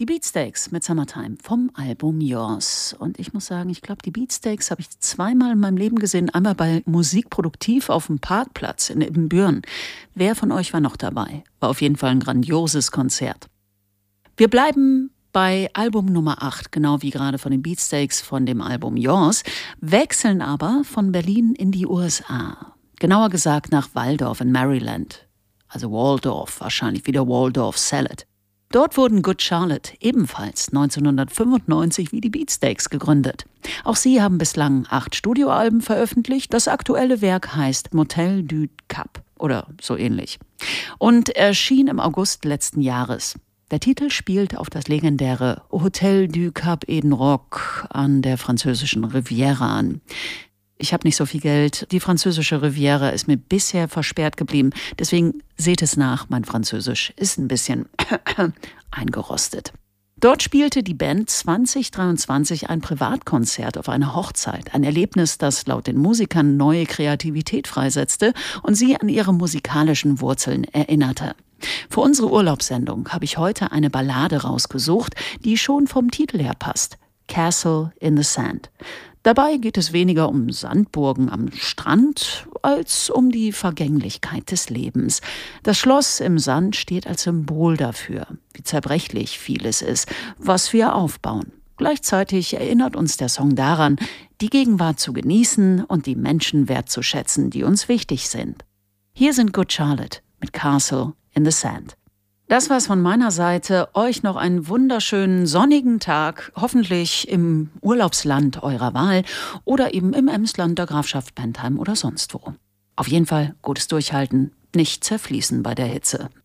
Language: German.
Die Beatsteaks mit Summertime vom Album Yours. Und ich muss sagen, ich glaube, die Beatsteaks habe ich zweimal in meinem Leben gesehen. Einmal bei Musikproduktiv auf dem Parkplatz in Ibbenbüren. Wer von euch war noch dabei? War auf jeden Fall ein grandioses Konzert. Wir bleiben bei Album Nummer 8, genau wie gerade von den Beatsteaks von dem Album Yours, wechseln aber von Berlin in die USA. Genauer gesagt nach Waldorf in Maryland. Also Waldorf, wahrscheinlich wieder Waldorf Salad. Dort wurden Good Charlotte ebenfalls 1995 wie die Beatsteaks gegründet. Auch sie haben bislang 8 Studioalben veröffentlicht. Das aktuelle Werk heißt Motel du Cap oder so ähnlich und erschien im August letzten Jahres. Der Titel spielt auf das legendäre Hotel du Cap Eden-Roc an der französischen Riviera an. Ich habe nicht so viel Geld. Die französische Riviera ist mir bisher versperrt geblieben. Deswegen seht es nach, mein Französisch ist ein bisschen eingerostet. Dort spielte die Band 2023 ein Privatkonzert auf einer Hochzeit. Ein Erlebnis, das laut den Musikern neue Kreativität freisetzte und sie an ihre musikalischen Wurzeln erinnerte. Für unsere Urlaubssendung habe ich heute eine Ballade rausgesucht, die schon vom Titel her passt. Castle in the Sand. Dabei geht es weniger um Sandburgen am Strand als um die Vergänglichkeit des Lebens. Das Schloss im Sand steht als Symbol dafür, wie zerbrechlich vieles ist, was wir aufbauen. Gleichzeitig erinnert uns der Song daran, die Gegenwart zu genießen und die Menschen wertzuschätzen, die uns wichtig sind. Hier sind Good Charlotte mit Castle in the Sand. Das war's von meiner Seite. Euch noch einen wunderschönen sonnigen Tag, hoffentlich im Urlaubsland eurer Wahl oder eben im Emsland der Grafschaft Bentheim oder sonst wo. Auf jeden Fall gutes Durchhalten, nicht zerfließen bei der Hitze.